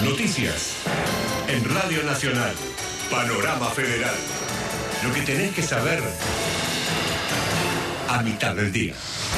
Noticias en Radio Nacional. Panorama Federal. Lo que tenés que saber a mitad del día.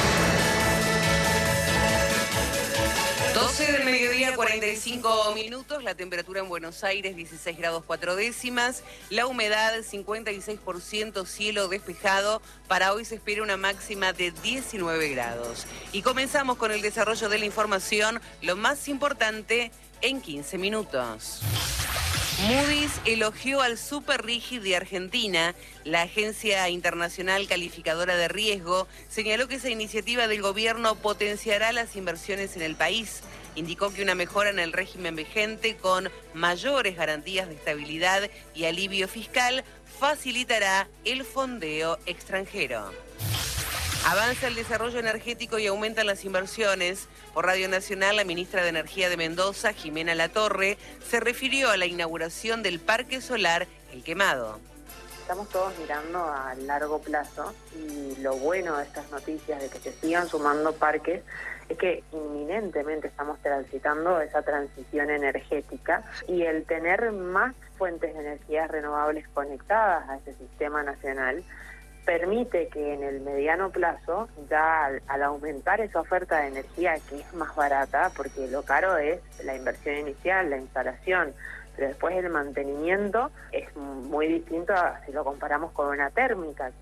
12 del mediodía, 45 minutos, la temperatura en Buenos Aires 16 grados 4 décimas, la humedad 56%, cielo despejado. Para hoy se espera una máxima de 19 grados. Y comenzamos con el desarrollo de la información, lo más importante en 15 minutos. Moody's elogió al Superrígid de Argentina. La agencia internacional calificadora de riesgo señaló que esa iniciativa del gobierno potenciará las inversiones en el país. Indicó que una mejora en el régimen vigente con mayores garantías de estabilidad y alivio fiscal facilitará el fondeo extranjero. Avanza el desarrollo energético y aumentan las inversiones. Por Radio Nacional, la ministra de Energía de Mendoza, Jimena Latorre, se refirió a la inauguración del Parque Solar El Quemado. Estamos todos mirando a largo plazo y lo bueno de estas noticias de que se sigan sumando parques es que inminentemente estamos transitando esa transición energética y el tener más fuentes de energías renovables conectadas a ese sistema nacional permite que en el mediano plazo, ya al aumentar esa oferta de energía que es más barata, porque lo caro es la inversión inicial, la instalación, pero después el mantenimiento es muy distinto a si lo comparamos con una térmica.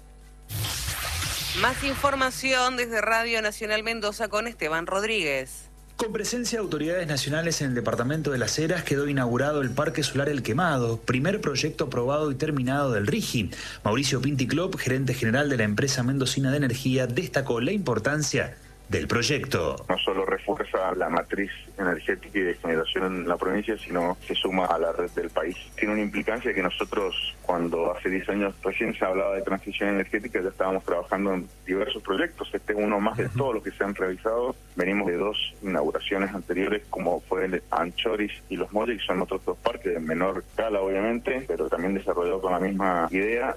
Más información desde Radio Nacional Mendoza con Esteban Rodríguez. Con presencia de autoridades nacionales en el departamento de Las Heras quedó inaugurado el Parque Solar El Quemado, primer proyecto aprobado y terminado del RIGI. Mauricio Pinticlop, gerente general de la empresa mendocina de energía, destacó la importancia del proyecto. No solo refuerza la matriz energética y de generación en la provincia, sino se suma a la red del país. Tiene una implicancia que nosotros, cuando hace 10 años recién se hablaba de transición energética, ya estábamos trabajando en diversos proyectos. Este es uno más de todos los que se han realizado. Venimos de 2 inauguraciones anteriores, como fue el Anchoris y Los Molles, que son otros 2 parques de menor escala, obviamente, pero también desarrollados con la misma idea.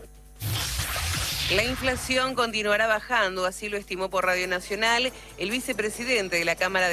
La inflación continuará bajando, así lo estimó por Radio Nacional el vicepresidente de la Cámara de